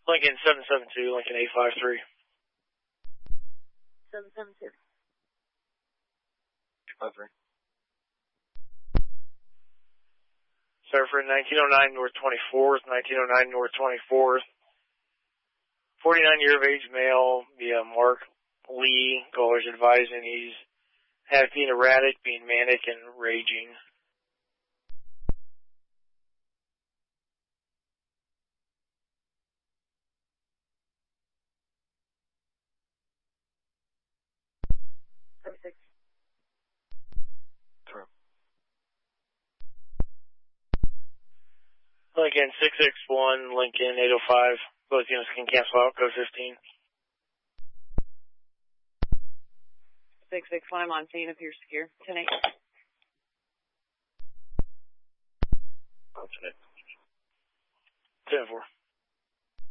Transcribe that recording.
Lincoln 772, Lincoln 853. 772. 253. Surfer 1909 North 24th, 1909 North 24th. 49 year of age male via Mark Lee. Callers advising he's being erratic, being manic, and raging. Lincoln 661, Lincoln 805. Both units can cancel out. Code 15. 661, I'm on scene if you're secure. 10-8. 10-4.